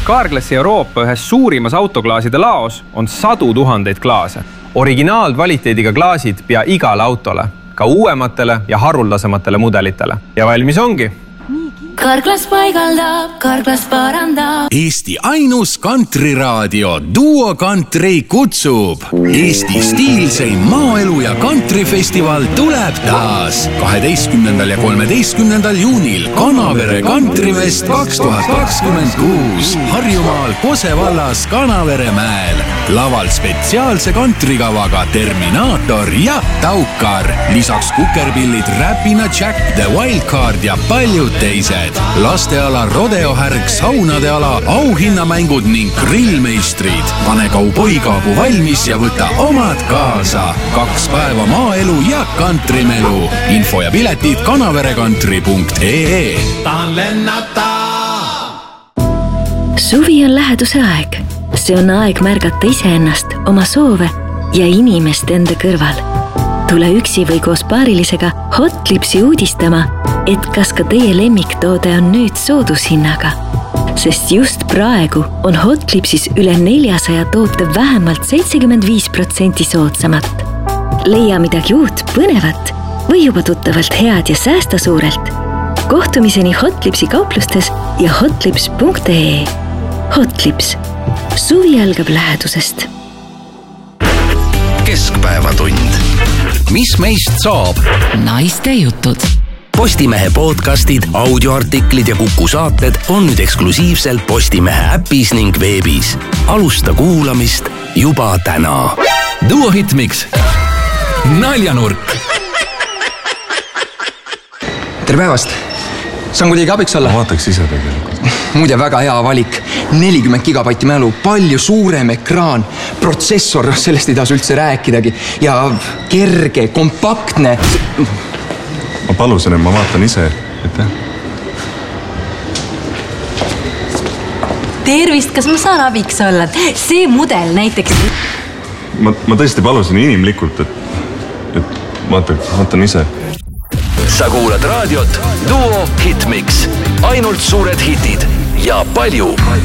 Carglassi Euroopa ühes suurimas autoklaaside laos on 100 000 klaase. Originaalkvaliteediga klaasid pea igale autole, ka uuematele ja haruldasematele mudelitele. Ja valmis ongi. Carglass paigaldab, Carglass parandab. Eesti ainus kantriradio Duo Country kutsub. Eesti stiilseim maaelu ja kantrifestival tuleb taas 12. ja 13. juunil Kanavere Kantrifest 2026 Harjumaal Kose vallas Kanavere mäel. Laval spetsiaalse kantrikavaga Terminaator ja Taukar. Lisaks kukerpillid Räpina Jack, The Wildcard ja paljud teised. Lasteala, rodeohärg, saunade ala, auhinnamängud ning grillmeistrid. Pane kauboikaabu valmis ja võta omad kaasa. 2 päeva maaelu ja kantrimelu. Info ja piletid kanaverekantri.ee. Tahan lennata! Suvi on läheduse aeg. See on aeg märgata iseennast, oma soove ja inimest enda kõrval. Tule üksi või koos paarilisega Hotlipsi uudistama, et kas ka teie lemmiktoode on nüüd soodushinnaga. Sest just praegu on Hotlipsis üle 400 toote vähemalt 75% soodsamat. Leia midagi uut, põnevat või juba tuttavalt head ja säästa suurelt. Kohtumiseni Hotlipsi kauplustes ja hotlips.ee. Hotlips. Suvi algab lähedusest. Keskpäevatund. Mis meist saab? Naiste jutud. Postimehe podcastid, audioartiklid ja Kuku saated on nüüd eksklusiivselt Postimehe äpis ning veebis. Alusta kuulamist juba täna. Duo Hitmix. Naljanurk. Tere päevast! Saan kuidagi abiks olla? Ma vaataks ise tegelikult. Muide, väga hea valik. 40 gigabaitti mälu, palju suurem ekraan, protsessor, sellest ei taas üldse rääkidagi. Ja kerge, kompaktne. Ma palusin, et ma vaatan ise. Aitäh. Tervist, kas ma saan abiks olla? See mudel näiteks... Ma tõesti palusin inimlikult, et vaatan ise. Sa kuulad raadiot Duo Hitmix. Ainult suured hitid ja palju